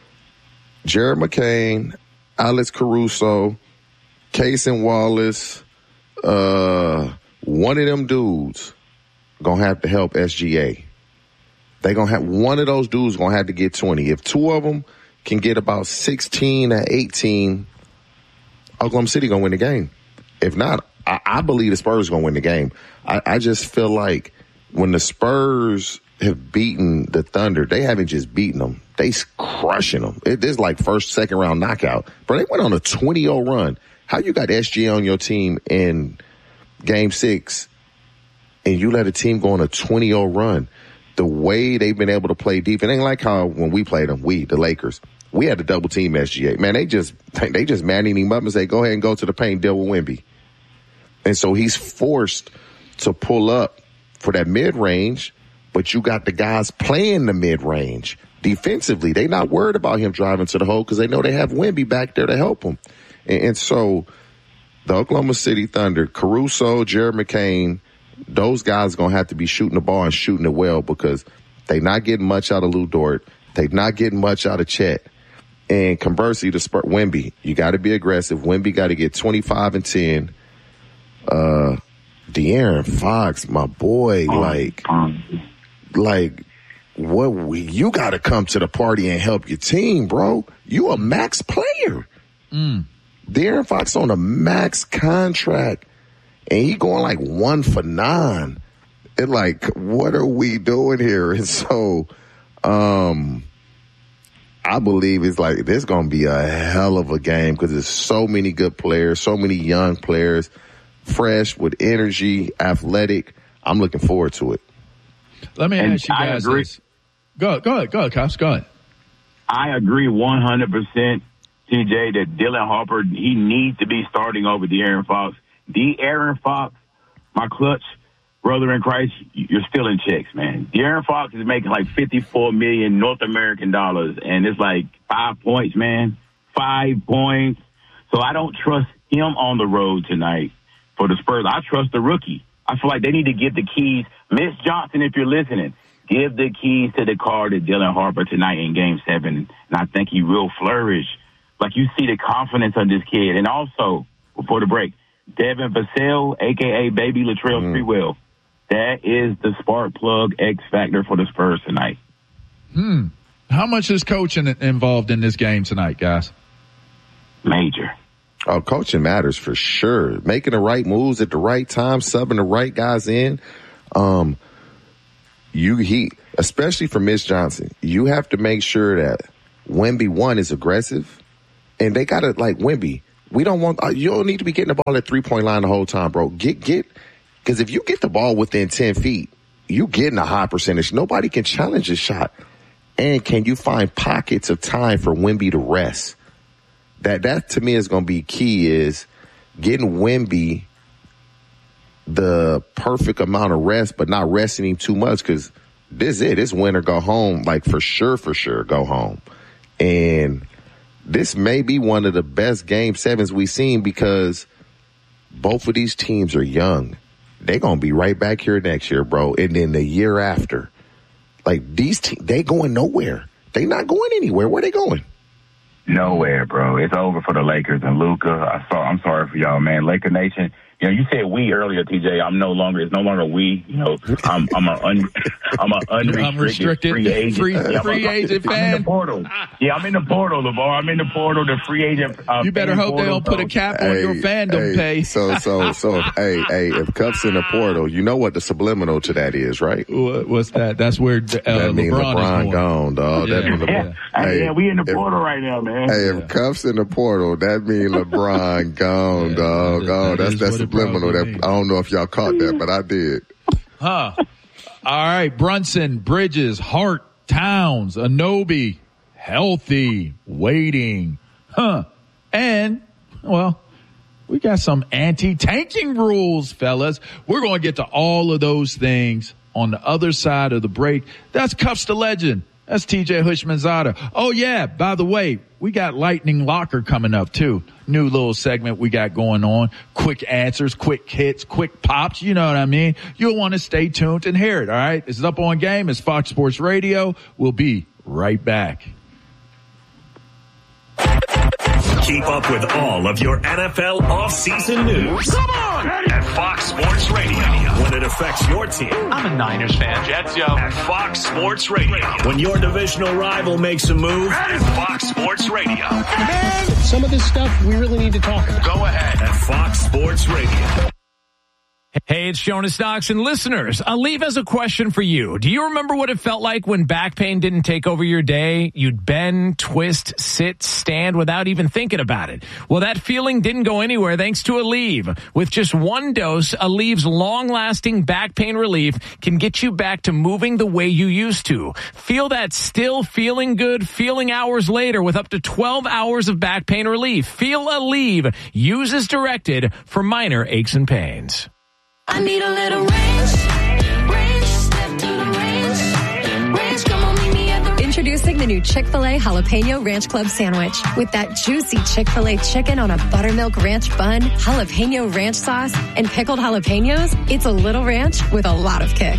Jared McCain, Alex Caruso, Cason Wallace, uh, one of them dudes gonna have to help S G A. They gonna have, one of those dudes gonna have to get twenty. If two of them can get about sixteen or eighteen, Oklahoma City gonna win the game. If not, I, I believe the Spurs gonna win the game. I, I just feel like when the Spurs have beaten the Thunder, they haven't just beaten them. They crushing them. It is like first, second round knockout. But they went on a twenty oh run. How you got S G A on your team in game six and you let a team go on a twenty oh run? The way they've been able to play defense, it ain't like how when we played them, we, the Lakers, we had to double team S G A. Man, they just, they just manning him up and say, go ahead and go to the paint, deal with Wemby. And so he's forced to pull up for that mid-range, but you got the guys playing the mid-range. Defensively, they not worried about him driving to the hole because they know they have Wemby back there to help him. And, and so the Oklahoma City Thunder, Caruso, Jared McCain, those guys are going to have to be shooting the ball and shooting it well because they're not getting much out of Lou Dort. They're not getting much out of Chet. And conversely, to Spur- Wemby, you got to be aggressive. Wemby got to get twenty-five and ten. Uh, De'Aaron Fox, my boy, like, like, what we, you got to come to the party and help your team, bro. You a max player. Mm. De'Aaron Fox on a max contract, and he going like one for nine. And like, what are we doing here? And so, um, I believe it's like, this going to be a hell of a game because there's so many good players, so many young players, fresh with energy, athletic. I'm looking forward to it. Let me And ask you I guys agree. this. Go, go ahead, go ahead, Cops, go ahead. I agree one hundred percent, T J, that Dylan Harper, he needs to be starting over De'Aaron Fox. De'Aaron Fox, my clutch brother in Christ, you're still in checks, man. De'Aaron Fox is making like fifty-four million North American dollars, and it's like five points, man. Five points. So I don't trust him on the road tonight for the Spurs. I trust the rookie. I feel like they need to give the keys. Miss Johnson, if you're listening, give the keys to the car to Dylan Harper tonight in game seven, and I think he will flourish. Like, you see the confidence of this kid. And also, before the break, Devin Vassell, a k a. Baby Latrell mm. Sprewell. That is the spark plug X factor for the Spurs tonight. Hmm. How much is coaching involved in this game tonight, guys? Major. Oh, coaching matters for sure. Making the right moves at the right time, subbing the right guys in. Um, you he, especially for Mitch Johnson, you have to make sure that Wemby, one, is aggressive. And they got to, like, Wemby, we don't want, uh, you don't need to be getting the ball at three-point line the whole time, bro. Get, get, because if you get the ball within ten feet, you getting a high percentage. Nobody can challenge this shot. And can you find pockets of time for Wemby to rest? That, that to me is going to be key, is getting Wemby the perfect amount of rest, but not resting him too much, because this is it. This win or go home, like for sure, for sure, go home. And this may be one of the best game sevens we've seen, because both of these teams are young. They're going to be right back here next year, bro. And then the year after. Like, these teams, they going nowhere. They not going anywhere. Where they going? Nowhere, bro. It's over for the Lakers and Luka. I saw, I'm sorry for y'all, man. Laker Nation. You know, you said we earlier, T J. I'm no longer, it's no longer we. You know, I'm, I'm an un, I'm an unrestricted free agent. Free, yeah, free I'm, agent I'm fan. in the portal. Yeah, I'm in the portal, LeVar. I'm in the portal, the free agent. Uh, you better hope portal, they don't bro. put a cap on hey, your fandom hey, pay. So, so, so, hey, hey, if Cup's in the portal, you know what the subliminal to that is, right? What, what's that? That's where uh, that means LeBron, LeBron is gone, dog. Yeah. That means LeBron. Yeah, hey, yeah, we in the if, portal right now, man. Hey, if yeah. Cup's in the portal, that means LeBron gone, yeah, dog. That, oh, that that's that's subliminal. That means. I don't know if y'all caught that, but I did. Huh. All right. Brunson, Bridges, Hart, Towns, Anunoby, healthy, waiting. Huh. And, well, we got some anti-tanking rules, fellas. We're going to get to all of those things on the other side of the break. That's Cuffs the Legend. That's T J Hushmanzada. Oh, yeah, by the way, we got Lightning Locker coming up, too. New little segment we got going on. Quick answers, quick hits, quick pops. You know what I mean? You'll want to stay tuned and hear it, all right? This is Up On Game. It's Fox Sports Radio. We'll be right back. Keep up with all of your N F L offseason news. Come on! At Fox Sports Radio. When it affects your team. I'm a Niners fan. Jets, yo. At Fox Sports Radio. When your divisional rival makes a move. At Fox Sports Radio. Man, some of this stuff we really need to talk about. Go ahead. At Fox Sports Radio. Hey, it's Jonas Knox, and listeners, Aleve has a question for you. Do you remember what it felt like when back pain didn't take over your day? You'd bend, twist, sit, stand without even thinking about it. Well, that feeling didn't go anywhere thanks to Aleve. With just one dose, Aleve's long-lasting back pain relief can get you back to moving the way you used to. Feel that still feeling good feeling hours later with up to twelve hours of back pain relief. Feel Aleve. Use as directed for minor aches and pains. I need a little range, range, step to the range, range, come on, meet me at the... Introducing the new Chick-fil-A Jalapeno Ranch Club Sandwich. With that juicy Chick-fil-A chicken on a buttermilk ranch bun, jalapeno ranch sauce, and pickled jalapenos, it's a little ranch with a lot of kick.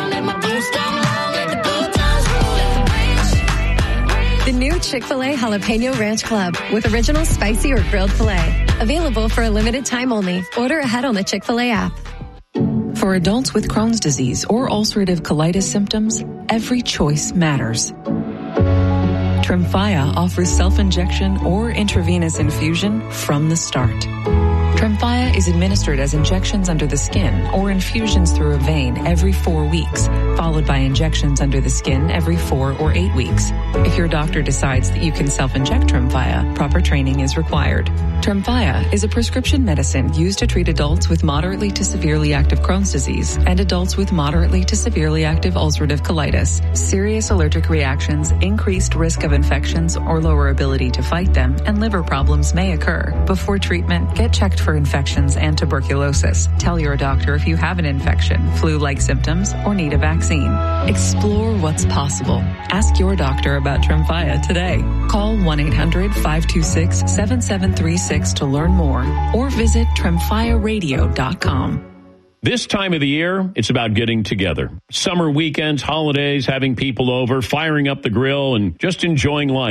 The new Chick-fil-A Jalapeno Ranch Club with original spicy or grilled filet. Available for a limited time only. Order ahead on the Chick-fil-A app. For adults with Crohn's disease or ulcerative colitis symptoms, every choice matters. Tremfya offers self-injection or intravenous infusion from the start. Tremfya is administered as injections under the skin or infusions through a vein every four weeks, followed by injections under the skin every four or eight weeks. If your doctor decides that you can self-inject Tremfya, proper training is required. Tremfya is a prescription medicine used to treat adults with moderately to severely active Crohn's disease and adults with moderately to severely active ulcerative colitis. Serious allergic reactions, increased risk of infections or lower ability to fight them, and liver problems may occur. Before treatment, get checked for infections and tuberculosis. Tell your doctor if you have an infection, flu-like symptoms, or need a vaccine. Explore what's possible. Ask your doctor about Tremfya today. Call one eight hundred five two six seven seven three six to learn more or visit tremfya radio dot com. This time of the year, it's about getting together. Summer weekends, holidays, having people over, firing up the grill, and just enjoying life.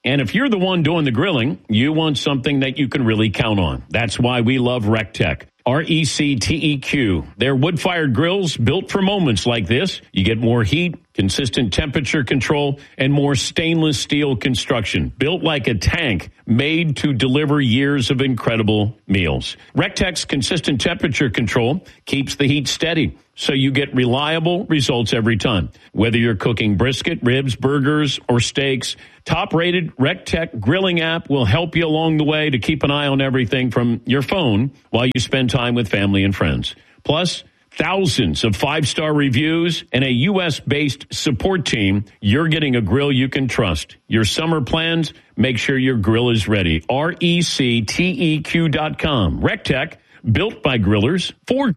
And if you're the one doing the grilling, you want something that you can really count on. That's why we love RecTech. R E C T E Q. They're wood-fired grills built for moments like this. You get more heat, consistent temperature control, and more stainless steel construction. Built like a tank, made to deliver years of incredible meals. RecTech's consistent temperature control keeps the heat steady, so you get reliable results every time. Whether you're cooking brisket, ribs, burgers, or steaks, top-rated RecTech grilling app will help you along the way to keep an eye on everything from your phone while you spend time with family and friends. Plus, thousands of five-star reviews and a U S-based support team. You're getting a grill you can trust. Your summer plans, make sure your grill is ready. R E C T E Q dot com. RecTech, built by grillers for...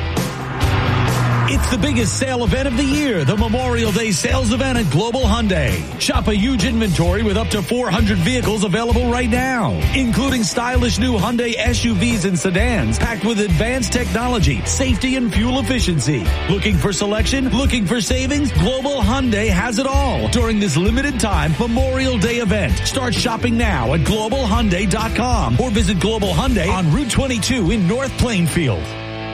It's the biggest sale event of the year, the Memorial Day sales event at Global Hyundai. Shop a huge inventory with up to four hundred vehicles available right now, including stylish new Hyundai S U Vs and sedans packed with advanced technology, safety, and fuel efficiency. Looking for selection? Looking for savings? Global Hyundai has it all during this limited time Memorial Day event. Start shopping now at global hyundai dot com or visit Global Hyundai on Route twenty-two in North Plainfield.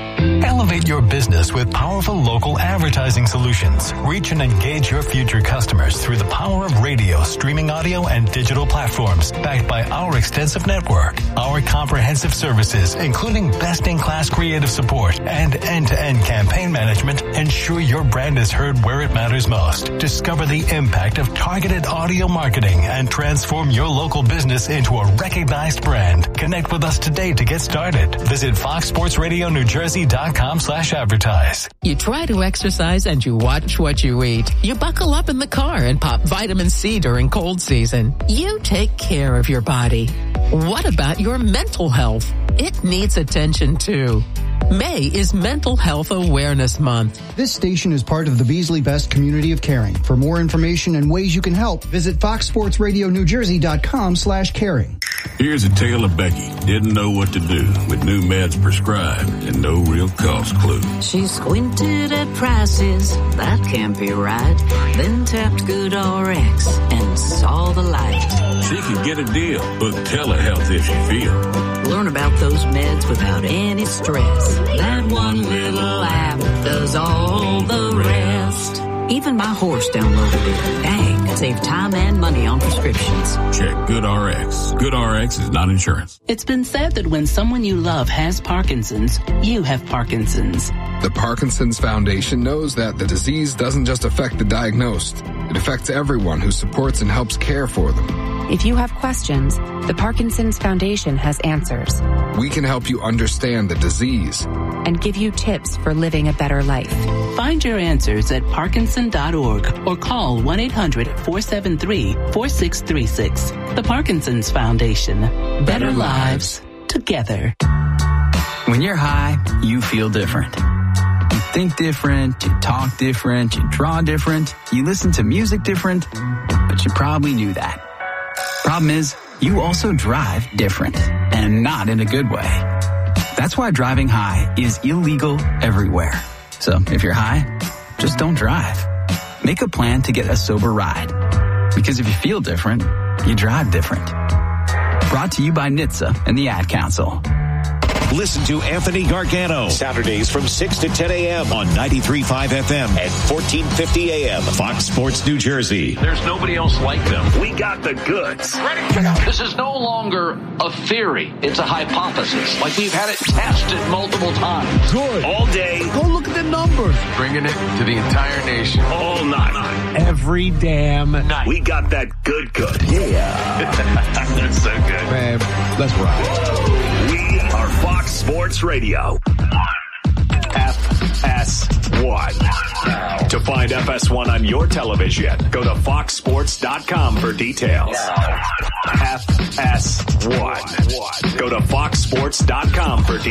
Elevate your business with powerful local advertising solutions. Reach and engage your future customers through the power of radio, streaming audio, and digital platforms. Backed by our extensive network, our comprehensive services, including best-in-class creative support and end-to-end campaign management, ensure your brand is heard where it matters most. Discover the impact of targeted audio marketing and transform your local business into a recognized brand. Connect with us today to get started. Visit fox sports radio new jersey dot com slash advertise. You try to exercise and you watch what you eat. You buckle up in the car and pop vitamin C during cold season. You take care of your body. What about your mental health? It needs attention too. May is Mental Health Awareness Month. This station is part of the Beasley Best community of caring. For more information and ways you can help, visit fox sports radio new jersey dot com slash caring. Here's a tale of Becky. Didn't know what to do with new meds prescribed and no real cost clue. She squinted at prices, that can't be right. Then tapped GoodRx and saw the light. She could get a deal, book telehealth if you feel. Learn about those meds without any stress. That one little app does all the rest. Even my horse downloaded it. Dang, save time and money on prescriptions. Check GoodRx. GoodRx is not insurance. It's been said that when someone you love has Parkinson's, you have Parkinson's. The Parkinson's Foundation knows that the disease doesn't just affect the diagnosed. It affects everyone who supports and helps care for them. If you have questions, the Parkinson's Foundation has answers. We can help you understand the disease and give you tips for living a better life. Find your answers at parkinson dot org or call one eight hundred four seven three four six three six. The Parkinson's Foundation. Better lives together. When you're high, you feel different. You think different, you talk different, you draw different, you listen to music different, but you probably knew that. Problem is, you also drive different, and not in a good way. That's why driving high is illegal everywhere. So if you're high, just don't drive. Make a plan to get a sober ride. Because if you feel different, you drive different. Brought to you by N H T S A and the Ad Council. Listen to Anthony Gargano Saturdays from six to ten a.m. on ninety-three point five F M and fourteen fifty A M. Fox Sports New Jersey. There's nobody else like them. We got the goods. Ready? Check out. This is no longer a theory. It's a hypothesis. Like we've had it tested multiple times. Good. All day. Go look at the numbers. Bringing it to the entire nation. All night. Every damn night. We got that good good. Yeah. That's so good. Man, let's ride. We are Fox Sports Radio. F S one. To find F S one on your television, go to fox sports dot com for details. F S one. Go to fox sports dot com for details.